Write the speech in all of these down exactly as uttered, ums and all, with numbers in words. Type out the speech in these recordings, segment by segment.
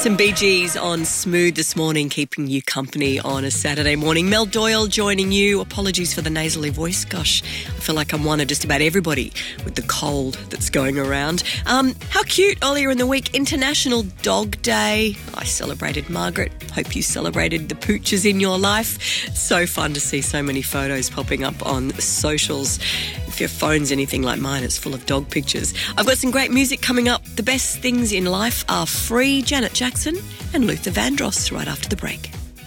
Some Bee Gees on Smooth this morning, keeping you company on a Saturday morning. Mel Doyle joining you. Apologies for the nasally voice. Gosh, I feel like I'm one of just about everybody with the cold that's going around. Um, how cute, earlier in the week, International Dog Day. I celebrated Margaret. Hope you celebrated the pooches in your life. So fun to see so many photos popping up on socials. If your phone's anything like mine, it's full of dog pictures. I've got some great music coming up. The best things in life are free. Janet Jackson and Luther Vandross right after the break.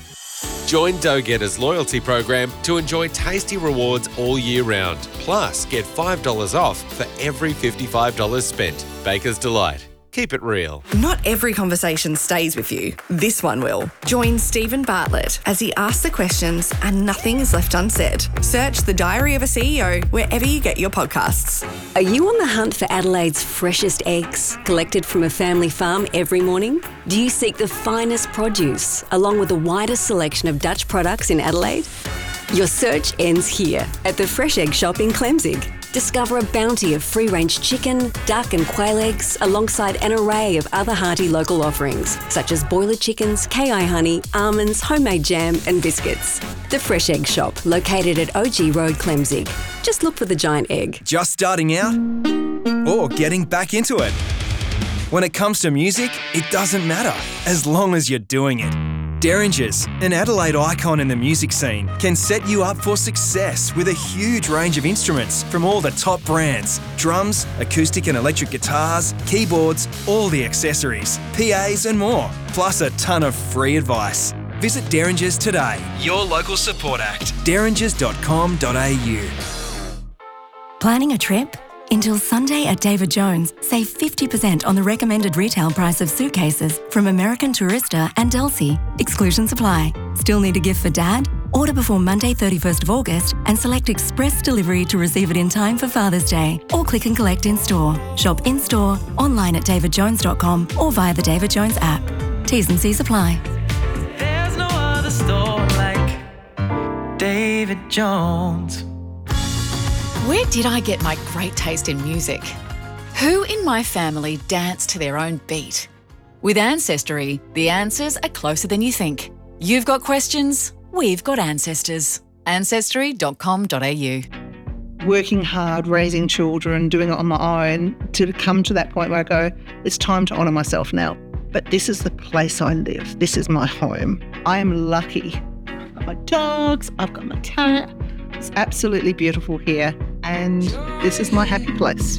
Join Dough Getter's loyalty program to enjoy tasty rewards all year round. Plus, get five dollars off for every fifty-five dollars spent. Baker's Delight. Keep it real. Not every conversation stays with you. This one will. Join Stephen Bartlett as he asks the questions and nothing is left unsaid. Search The Diary of a C E O wherever you get your podcasts. Are you on the hunt for Adelaide's freshest eggs, collected from a family farm every morning? Do you seek the finest produce, along with the widest selection of Dutch products in Adelaide? Your search ends here at the Fresh Egg Shop in Clemzig. Discover a bounty of free-range chicken, duck and quail eggs alongside an array of other hearty local offerings such as boiler chickens, K I honey, almonds, homemade jam and biscuits. The Fresh Egg Shop, located at O G Road, Clemzig. Just look for the giant egg. Just starting out or getting back into it? When it comes to music, it doesn't matter as long as you're doing it. Derringers, an Adelaide icon in the music scene, can set you up for success with a huge range of instruments from all the top brands. Drums, acoustic and electric guitars, keyboards, all the accessories, P As and more, plus a ton of free advice. Visit Derringers today, your local support act, derringers dot com dot a u. Planning a trip? Until Sunday at David Jones, save fifty percent on the recommended retail price of suitcases from American Tourista and Delsey. Exclusions apply. Still need a gift for Dad? Order before Monday thirty-first of August and select express delivery to receive it in time for Father's Day, or click and collect in-store. Shop in-store, online at david jones dot com or via the David Jones app. T's and C's apply. There's no other store like David Jones. Where did I get my great taste in music? Who in my family danced to their own beat? With Ancestry, the answers are closer than you think. You've got questions, we've got ancestors. ancestry dot com dot a u. Working hard, raising children, doing it on my own, to come to that point where I go, it's time to honour myself now. But this is the place I live. This is my home. I am lucky. I've got my dogs, I've got my cat. It's absolutely beautiful here, and this is my happy place.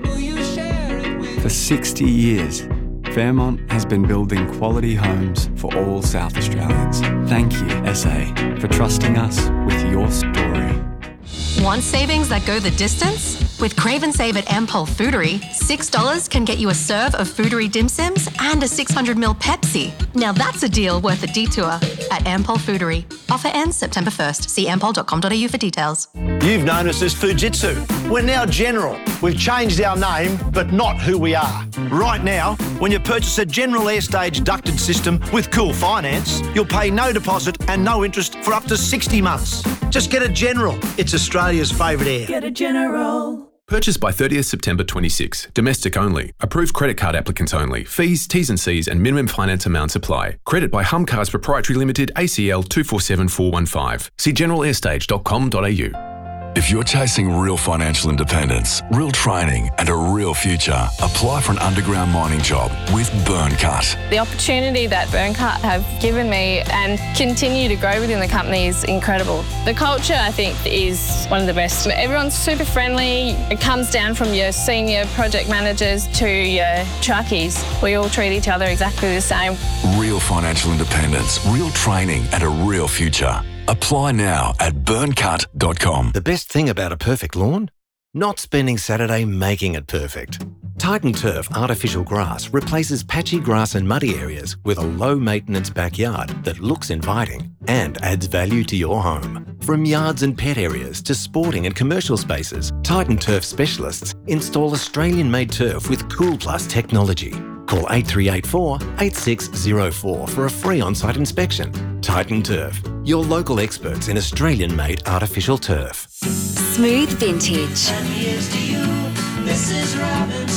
For sixty years, Fairmont has been building quality homes for all South Australians. Thank you, S A, for trusting us with your story. Want savings that go the distance? With Crave and Save at Ampol Foodery, six dollars can get you a serve of Foodery dim sims and a six hundred milliliter Pepsi. Now that's a deal worth a detour at Ampol Foodery. Offer ends September first. See ampol dot com dot a u for details. You've known us as Fujitsu. We're now General. We've changed our name, but not who we are. Right now, when you purchase a General Airstage ducted system with Cool Finance, you'll pay no deposit and no interest for up to sixty months. Just get a General. It's Australia's favourite air. Get a General. Purchased by thirtieth September twenty-six. Domestic only. Approved credit card applicants only. Fees, T's and C's and minimum finance amounts apply. Credit by Humcars Proprietary Limited, A C L two four seven four one five. See general airstage dot com dot a u. If you're chasing real financial independence, real training and a real future, apply for an underground mining job with Burncut. The opportunity that Burncut have given me and continue to grow within the company is incredible. The culture, I think, is one of the best. Everyone's super friendly. It comes down from your senior project managers to your truckies. We all treat each other exactly the same. Real financial independence, real training and a real future. Apply now at burncut dot com. The best thing about a perfect lawn? Not spending Saturday making it perfect. Titan Turf Artificial Grass replaces patchy grass and muddy areas with a low-maintenance backyard that looks inviting and adds value to your home. From yards and pet areas to sporting and commercial spaces, Titan Turf specialists install Australian-made turf with Cool Plus technology. Call eight three eight four, eight six zero four for a free on-site inspection. Titan Turf, your local experts in Australian-made artificial turf. Smooth Vintage. And here's to you, Missus Robinson.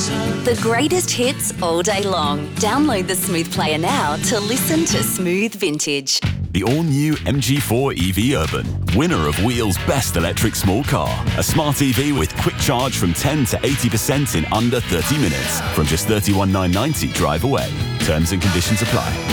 The greatest hits all day long. Download the Smooth Player now to listen to Smooth Vintage. The all-new M G four E V Urban, winner of Wheel's Best Electric Small Car. A smart E V with quick charge from ten to eighty percent in under thirty minutes. From just thirty-one thousand nine hundred ninety drive away. Terms and conditions apply.